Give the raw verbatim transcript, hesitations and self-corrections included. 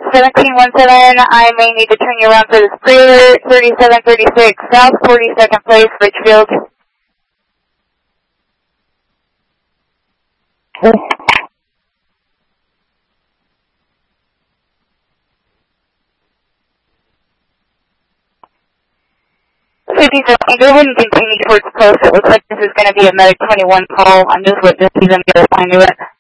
seventeen one seven, I may need to turn you around for the sprayer, thirty-seven thirty-six South forty-second Place, Richfield. fifty-seven, go ahead and continue towards the post. It looks like this is going to be a Medic twenty-one call. I'm just witnessing them get assigned to it.